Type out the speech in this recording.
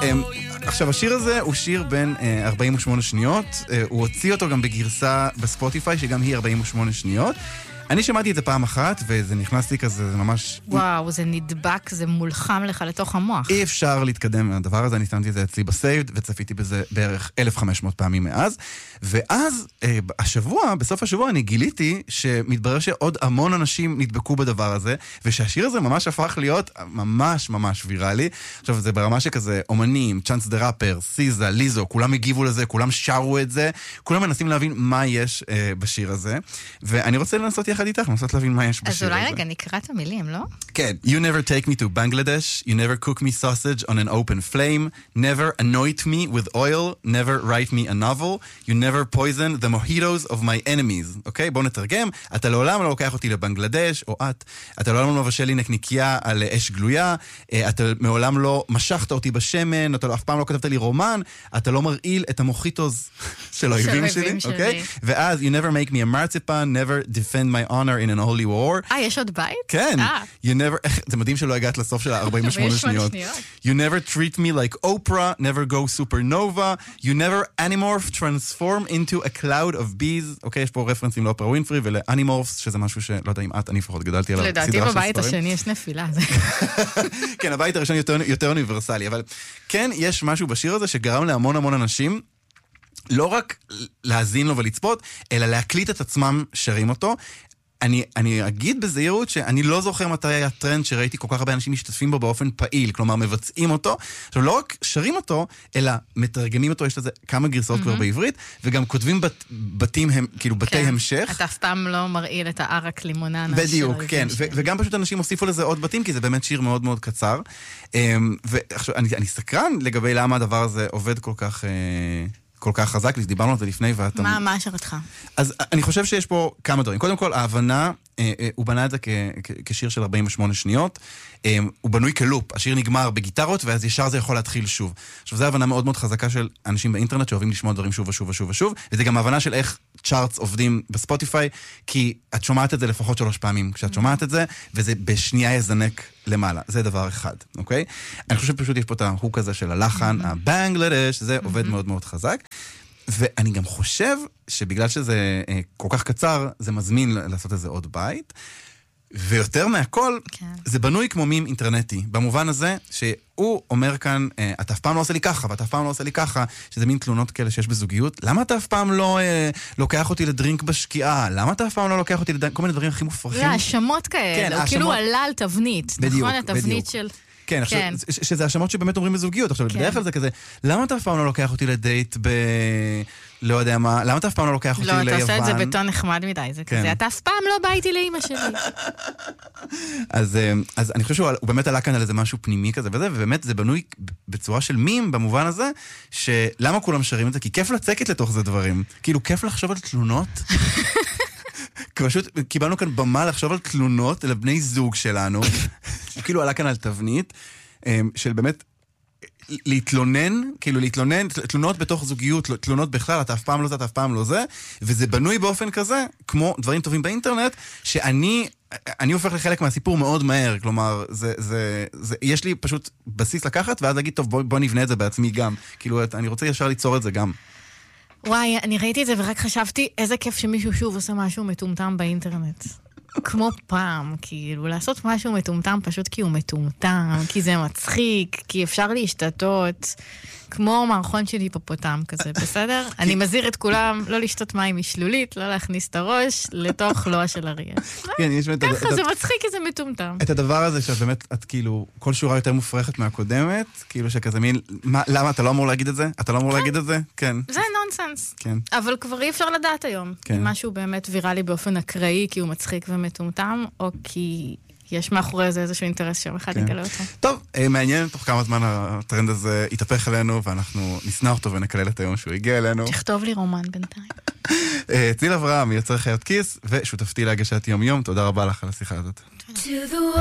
עכשיו, השיר הזה הוא שיר בין 48 שניות, הוא הוציא אותו גם בגרסה בספוטיפיי, שגם היא 48 שניות. אני שמעתי את זה פעם אחת, וזה נכנס לי כזה, זה ממש... וואו, זה נדבק, זה מולחם לך לתוך המוח. אי אפשר להתקדם מהדבר הזה, אני שמתי את זה אצלי בסייבד, וצפיתי בזה בערך 1,500 פעמים מאז, ואז השבוע, בסוף השבוע, אני גיליתי שמתברר שעוד המון אנשים נדבקו בדבר הזה, ושהשיר הזה ממש הפך להיות ממש ממש ויראלי. עכשיו, זה ברמה שכזה אומנים, צ'אנס דה ראפר, סיזה, ליזו, כולם הגיבו לזה, כולם שרו את זה, כולם מנסים להבין מה יש בשיר הזה, ואני רוצה לנסות יחד איתך, לנסות להבין מה יש בשיר הזה. אז אולי רגע נקרא את המילים, לא? כן. You never take me to Bangladesh, you never cook me sausage on an open flame, never anoint me with oil, never write me a novel, you never poison the mojitos of my enemies. אוקיי? בואו נתרגם. אתה לעולם לא לוקח אותי לבנגלדש, או אתה לעולם לא מבשל לי נקניקיה על אש גלויה, אתה מעולם לא משכת אותי בשמן, אתה אף פעם לא כתבת לי רומן, אתה לא מרעיל את המוחיטוס של האויבים שלי, אוקיי? ואז you never make me a marzipan, never defend my honor in an holy war. יש עוד בית? כן. You never, זה מדהים שלא הגעת לסוף של 48 שניות. You never treat me like Oprah, never go supernova, you never animorph transform into a cloud of bees. אוקיי, יש פה רפרנסים לאופרה ווינפרי ולאנימורפס, שזה משהו שלא יודע אם אני לפחות גדלתי עליו. לדעתי בבית השני יש נפילה. כן, הבית הראשון יותר אוניברסלי, אבל כן, יש משהו בשיר הזה שגרם להמון המון אנשים לא רק להאזין לו ולצפות, אלא להקליט את עצמם שרים אותו. אני אגיד בזהירות שאני לא זוכר מתי היה טרנד שראיתי כל כך הרבה אנשים משתתפים בו באופן פעיל, כלומר מבצעים אותו. עכשיו, לא רק שרים אותו, אלא מתרגמים אותו, יש לזה כמה גרסאות כבר בעברית, וגם כותבים בתים, כאילו בתי המשך. אתה אף פעם לא מרעיל את הערק לימוננה. בדיוק, כן. וגם פשוט אנשים הוסיפו לזה עוד בתים, כי זה באמת שיר מאוד מאוד קצר. ועכשיו, אני סקרן לגבי למה הדבר הזה עובד כל כך חזק, דיברנו על זה לפני ואתה... מה השארתך? אז אני חושב שיש פה כמה דברים. קודם כל, ההבנה, הוא בנה את זה כשיר של 48 שניות, הוא בנוי כלופ, השיר נגמר בגיטרות, ואז ישר זה יכול להתחיל שוב. עכשיו, זו הבנה מאוד מאוד חזקה של אנשים באינטרנט שאוהבים לשמוע דברים שוב ושוב ושוב ושוב, וזה גם ההבנה של איך צ'ארטס עובדים בספוטיפיי, כי את שומעת את זה לפחות 3 פעמים כשאת שומעת את זה, וזה בשנייה יזנק למעלה. זה דבר אחד, אוקיי? אני חושב פשוט יש פה את ההוק הזה של הלחן, הבנגלדש, זה עובד מאוד מאוד חזק. ואני גם חושב שבגלל שזה כל כך קצר, זה מזמין לעשות איזה עוד בית. ויותר מהכל, זה בנוי כמו מים אינטרנטי. במובן הזה שהוא אומר כאן, אתה אף פעם לא עושה לי ככה, ואתה אף פעם לא עושה לי ככה, שזה מין תלונות כאלה שיש בזוגיות. למה אתה אף פעם לא לוקח אותי לדרינק בשקיעה? למה אתה אף פעם לא לוקח אותי לדרינק? כל מיני דברים הכי מופרכים. זה האשמות כאלה, הוא כאילו עלה על תבנית. בדיוק, נכון, התבנית של... כן, עכשיו, שזה האשמות שבאמת אומרים בזוגיות. עכשיו, בדרך כלל זה כזה, למה אתה אף פעם לא לוקח אותי לדייט לא יודע מה, למה אתה אף פעם לא לוקח אותי ליוון? לא, אתה עושה את זה בטון נחמד מדי, זה כזה, אתה אף פעם לא בא איתי לאמא שלי. אז אני חושב שהוא באמת עלה כאן על איזה משהו פנימי כזה וזה, ובאמת זה בנוי בצורה של מים במובן הזה, שלמה כולם שרים את זה? כי כיף לצקת לתוך זה דברים. כאילו, כיף לחשוב על תלונות. פשוט קיבלנו כאן במה לחשוב על תלונות לבני זוג שלנו, כאילו עלה כאן על תבנית, של באמת להתלונן, כאילו להתלונן, תלונות בתוך זוגיות, תלונות בכלל, אתה אף פעם לא זה, אתה אף פעם לא זה, וזה בנוי באופן כזה, כמו דברים טובים באינטרנט, שאני הופך לחלק מהסיפור מאוד מהר, כלומר, יש לי פשוט בסיס לקחת, ואז להגיד, טוב, בוא נבנה את זה בעצמי גם, כאילו, אני רוצה ישר ליצור את זה גם. וואי, אני ראיתי את זה ורק חשבתי, איזה כיף שמישהו שוב עושה משהו מטומטם באינטרנט. כמו פעם, כאילו, לעשות משהו מטומטם פשוט כי הוא מטומטם, כי זה מצחיק, כי אפשר להשתתות, כמו מערכון של היפופוטם כזה, בסדר? אני מזהיר את כולם לא לשתות מים משלולית, לא להכניס את הראש לתוך לוע של אריה. ככה, זה מצחיק כי זה מטומטם. את הדבר הזה שבאמת, את כאילו, כל שורה יותר מופרכת מהקודמת, כאילו שכזה מין, למה אתה לא אמור להגיד את זה? אתה לא אמור להגיד את זה? כן. זה נונסנס. אבל כבר אי אפשר לדעת היום. משהו באמת ויראלי באופן אקראי, כי הוא מצחיק ומטומטם, או כי יש מאחורי זה איזשהו אינטרס שם אחד יגלה אותו. טוב, מעניין תוך כמה זמן הטרנד הזה יתהפך אלינו, ואנחנו נשנא אותו ונקלל את היום שהוא הגיע אלינו. תכתוב לי רומן בינתיים. ציל אברהם, יוצר חיות כיס, ושותפתי להגשת יום יום, תודה רבה לך על השיחה הזאת.